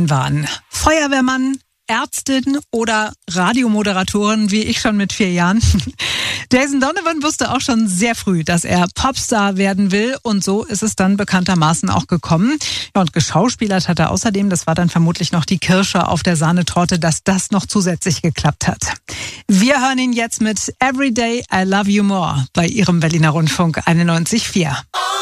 Eltern waren. Feuerwehrmann, Ärztin oder Radiomoderatorin, wie ich schon mit 4 Jahren. Jason Donovan wusste auch schon sehr früh, dass er Popstar werden will, und so ist es dann bekanntermaßen auch gekommen. Ja, und geschauspielert hat er außerdem, das war dann vermutlich noch die Kirsche auf der Sahnetorte, dass das noch zusätzlich geklappt hat. Wir hören ihn jetzt mit Everyday I Love You More bei Ihrem Berliner Rundfunk 91.4.